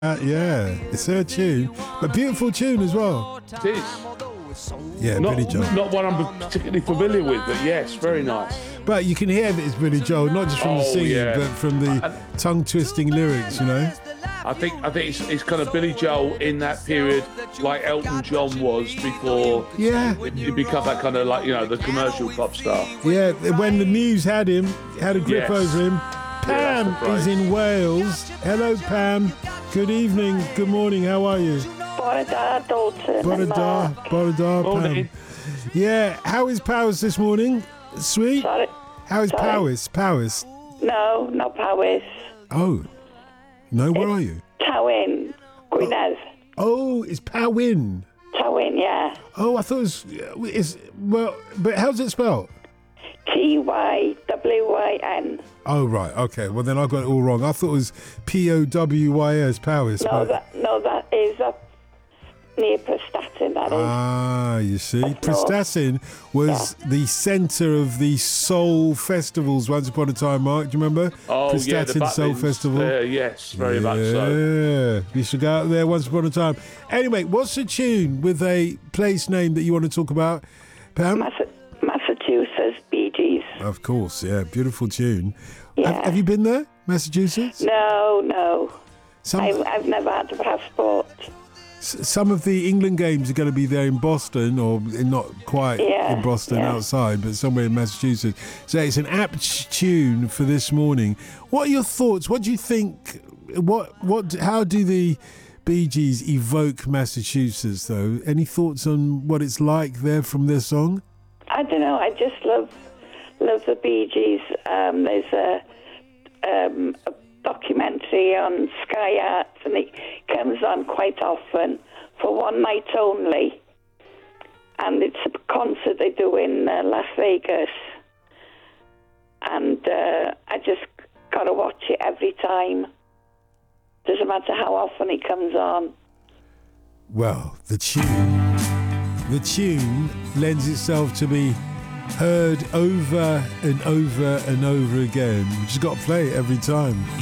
Yeah, it's her tune, but beautiful tune as well. It is. Yeah, Billy Joel. Not one I'm particularly familiar with, but yes, very nice. But you can hear that it's Billy Joel, not just from the singing, but from the tongue-twisting lyrics, you know? I think it's kind of Billy Joel in that period, like Elton John was before. Yeah. He become that kind of like, you know, the commercial pop star. Yeah, when the Muse had a grip over him. Pam is in Wales. Hello, Pam. Good evening. Good morning. How are you? Bore da, Dalton. Bore da, Morning. Pam. Yeah, how is Powers this morning? Sweet? Sorry. How is Powers? Powers? No, not Powys. Oh. No, where are you? Tywyn, Gwynedd. Oh, it's Powyn. Tywyn, yeah. Oh, I thought but how's it spelled? Tywyn. Oh, right, okay. Well, then I got it all wrong. I thought it was Powys, Powys. No, that is up near Prestatyn, that is. Ah, you see. Prestatyn was the centre of the soul festivals once upon a time, Mark. Do you remember? Oh, Prestatyn the Soul Butlins Festival. yes, very much so. Yeah, you should go out there once upon a time. Anyway, what's the tune with a place name that you want to talk about, Pam? Massachusetts, Bee Gees. Of course, yeah. Beautiful tune. Yeah. Have you been there, Massachusetts? No. I've never had a passport. Some of the England games are going to be there in Boston, or not quite in Boston outside, but somewhere in Massachusetts. So it's an apt tune for this morning. What are your thoughts? What do you think? How do the Bee Gees evoke Massachusetts, though? Any thoughts on what it's like there from their song? I don't know. I just love the Bee Gees. There's a documentary on Sky Arts, and it comes on quite often for one night only, and it's a concert they do in Las Vegas, and I just gotta watch it every time. Doesn't matter how often it comes on. Well, the tune lends itself to be heard over and over and over again. You just got to play it every time.